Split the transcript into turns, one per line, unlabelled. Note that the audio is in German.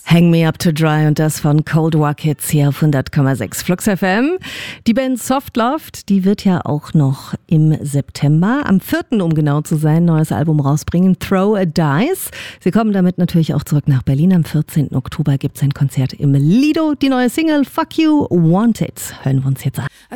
Hang Me Up to Dry und das von Cold War Kids hier auf 100,6 Flux FM. Die Band Softloft, die wird ja auch noch im September, am 4. um genau zu sein, neues Album rausbringen, Throw a Dice. Sie kommen damit natürlich auch zurück nach Berlin. Am 14. Oktober gibt es ein Konzert im Lido. Die neue Single Fuck You Want It hören wir uns jetzt an.